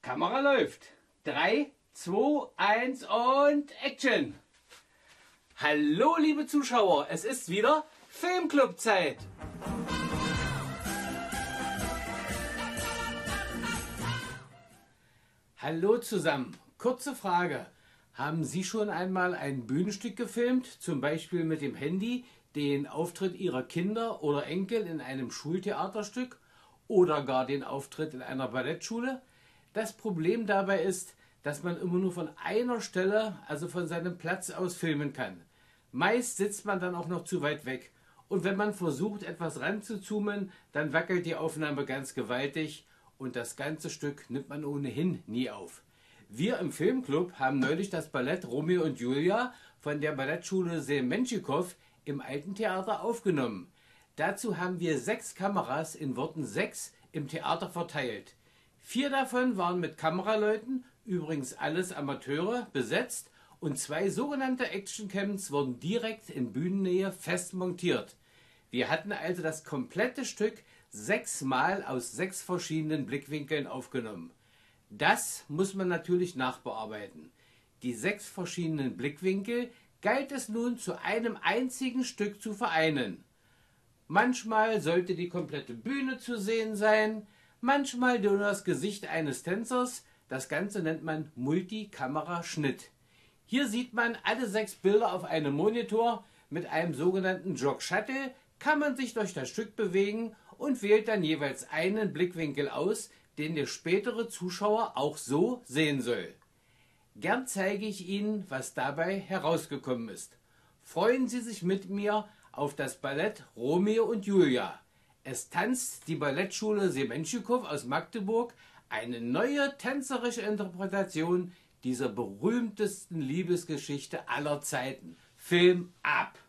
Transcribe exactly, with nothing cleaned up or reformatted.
Kamera läuft. drei, zwei, eins und Action! Hallo liebe Zuschauer, es ist wieder Filmclub-Zeit. Hallo zusammen, kurze Frage. Haben Sie schon einmal ein Bühnenstück gefilmt, zum Beispiel mit dem Handy, den Auftritt Ihrer Kinder oder Enkel in einem Schultheaterstück oder gar den Auftritt in einer Ballettschule? Das Problem dabei ist, dass man immer nur von einer Stelle, also von seinem Platz aus filmen kann. Meist sitzt man dann auch noch zu weit weg. Und wenn man versucht, etwas ranzuzoomen, dann wackelt die Aufnahme ganz gewaltig und das ganze Stück nimmt man ohnehin nie auf. Wir im Filmclub haben neulich das Ballett Romeo und Julia von der Ballettschule Semenschikow im Alten Theater aufgenommen. Dazu haben wir sechs Kameras in Worten sechs im Theater verteilt. Vier davon waren mit Kameraleuten, übrigens alles Amateure, besetzt und zwei sogenannte Actioncams wurden direkt in Bühnennähe fest montiert. Wir hatten also das komplette Stück sechsmal aus sechs verschiedenen Blickwinkeln aufgenommen. Das muss man natürlich nachbearbeiten. Die sechs verschiedenen Blickwinkel galt es nun zu einem einzigen Stück zu vereinen. Manchmal sollte die komplette Bühne zu sehen sein, manchmal nur das Gesicht eines Tänzers. Das Ganze nennt man Multikameraschnitt. Hier sieht man alle sechs Bilder auf einem Monitor. Mit einem sogenannten Jog Shuttle kann man sich durch das Stück bewegen und wählt dann jeweils einen Blickwinkel aus, den der spätere Zuschauer auch so sehen soll. Gern zeige ich Ihnen, was dabei herausgekommen ist. Freuen Sie sich mit mir auf das Ballett Romeo und Julia. Es tanzt die Ballettschule Semenschikow aus Magdeburg eine neue tänzerische Interpretation dieser berühmtesten Liebesgeschichte aller Zeiten. Film ab!